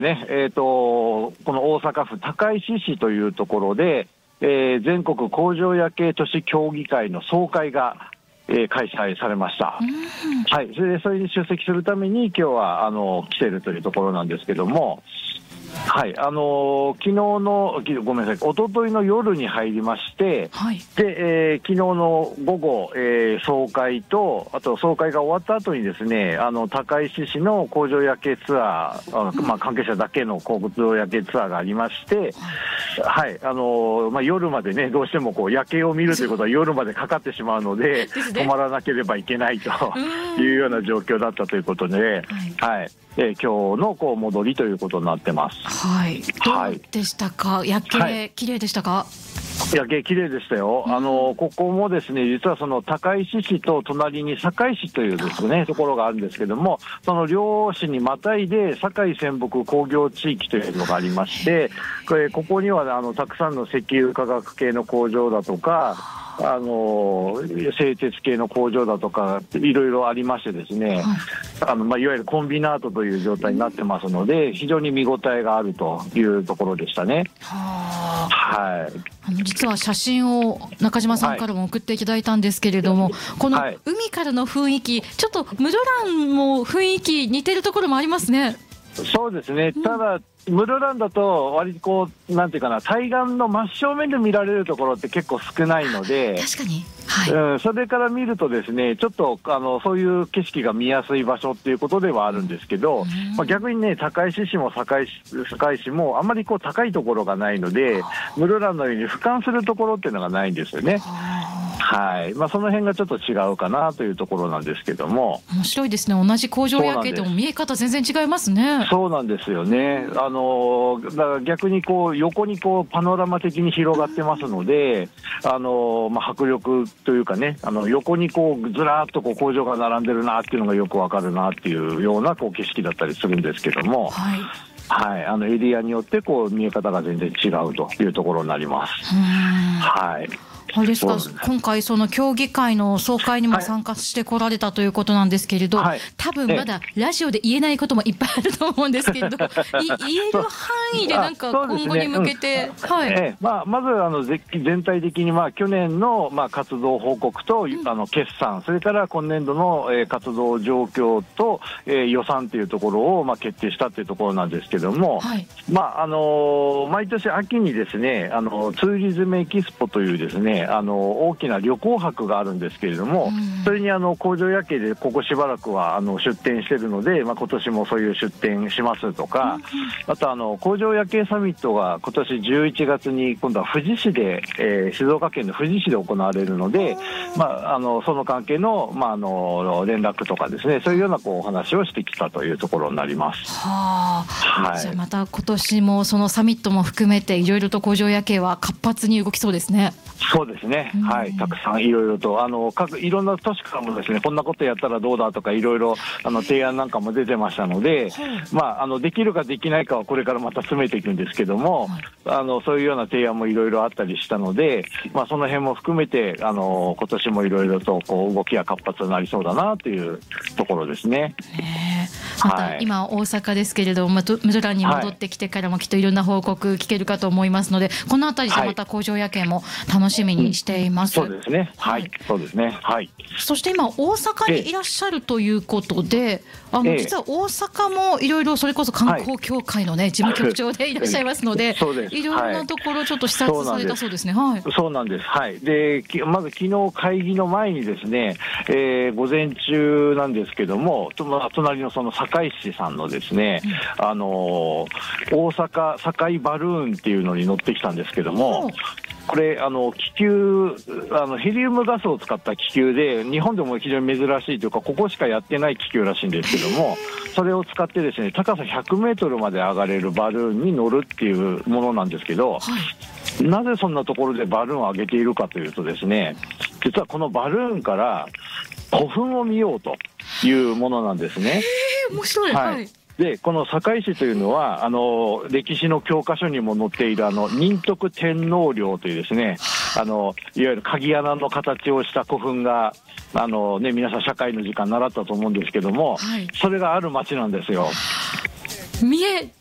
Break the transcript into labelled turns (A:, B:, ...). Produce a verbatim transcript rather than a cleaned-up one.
A: ね、えーと、この大阪府高石市というところで、えー、全国工場夜景都市協議会の総会が、えー、開催されました。はい、それでそれに出席するために今日はあの来ているというところなんですけども、はい、あのー、昨日のごめんなさい、一昨日の夜に入りまして、はい、で、えー、昨日の午後、えー、総会と、あと総会が終わった後にですね、あの高石市の工場夜景ツアー、うん、まあ、関係者だけの工場夜景ツアーがありまして、はい、あのーまあ、夜までね、どうしてもこう夜景を見るということは夜までかかってしまうので、止まらなければいけないというような状況だったということで、はい、はい、えー、今日のこう戻りということになってます。
B: はい、どうでしたか、はい、夜景、はい、綺麗でしたか？
A: 夜景綺麗でしたよ。あのここもですね、実はその高石市と隣に堺市というですねところがあるんですけども、その両市にまたいで堺泉北工業地域というのがありまして、これここにはあのたくさんの石油化学系の工場だとか、あの製鉄系の工場だとかいろいろありましてですね、あの、まあ、いわゆるコンビナートという状態になってますので、非常に見応えがあるというところでしたね。は、はい、
B: あの実は写真を中島さんからも送っていただいたんですけれども、はい、この海からの雰囲気、ちょっと室蘭も雰囲気似てるところもありますね。
A: そうですね、ただ、うん、室蘭だと割とこうなんていうかな、対岸の真正面で見られるところって結構少ないので、
B: 確かに、はい、
A: うん、それから見るとですね、ちょっとあのそういう景色が見やすい場所っていうことではあるんですけど、まあ、逆にね、高石市も堺市、堺市もあんまりこう高いところがないので、室蘭のように俯瞰するところっていうのがないんですよね。はい、まあ、その辺がちょっと違うかなというところなんですけども。
B: 面白いですね、同じ工場夜景でも見え方全然違いますね。
A: そうなんですよね。あのだから逆にこう横にこうパノラマ的に広がってますので、あの、まあ、迫力というかね、あの横にこうずらーっとこう工場が並んでるなっていうのがよくわかるなっていうようなこう景色だったりするんですけども、はいはい、あのエリアによってこう見え方が全然違うというところになります。はい、
B: あれですか、今回その協議会の総会にも参加してこられたということなんですけれど、はい、多分まだラジオで言えないこともいっぱいあると思うんですけれど、言える範囲でなんか今後に向けて、
A: まずあの全体的にまあ去年のまあ活動報告と、うん、あの決算、それから今年度の活動状況と予算というところをまあ決定したというところなんですけれども、はい、まああの毎年秋にですね、あのツーリズムエキスポというですね、あの大きな旅行博があるんですけれども、うん、それにあの工場夜景でここしばらくはあの出店しているので、まあ、今年もそういう出店しますとか、うん、あとあの工場夜景サミットが今年じゅういちがつに今度は富士市で、えー、静岡県の富士市で行われるので、まあ、あのその関係の、まあ、あの連絡とかですね、そういうようなこうお話をしてきたというところになります。は
B: あ、はい、じゃあまた今年もそのサミットも含めていろいろと工場夜景は活発に動きそうですね。
A: そうですね、はい、たくさんいろいろとあの各いろんな都市からもですね、こんなことやったらどうだとかいろいろあの提案なんかも出てましたので、まあ、あのできるかできないかはこれからまた詰めていくんですけども、あのそういうような提案もいろいろあったりしたので、まあ、その辺も含めてあの今年もいろいろとこう動きが活発になりそうだなというところですね。
B: また今大阪ですけれども、室蘭に戻ってきてからもきっといろんな報告聞けるかと思いますので、このあたりでまた工場夜景も楽しみにしています。
A: うん、そうですね、はい、そうですね、はい。
B: そして今大阪にいらっしゃるということで、あの実は大阪もいろいろそれこそ観光協会のね、はい、事務局長でいらっしゃいますので、いろいろなところちょっと視察されたそうですね。はい、
A: そうなんです。はい。で、まず昨日会議の前にですね、えー、午前中なんですけども、隣のその堺市さんのですね、うん、あの大阪堺バルーンっていうのに乗ってきたんですけども、これあの気球あのヘリウムガスを使った気球で、日本でも非常に珍しいというかここしかやってない気球らしいんですけども、それを使ってですね、高さひゃくメートルまで上がれるバルーンに乗るっていうものなんですけど、はい、なぜそんなところでバルーンを上げているかというとですね、実はこのバルーンから古墳を見ようというものなんですね。
B: へー、面白い。はい、はい。
A: でこの堺市というのはあの歴史の教科書にも載っているあの仁徳天皇陵というですね、あのいわゆる鍵穴の形をした古墳があの、ね、皆さん社会の時間習ったと思うんですけども、はい、それがある町なんですよ。
B: 見え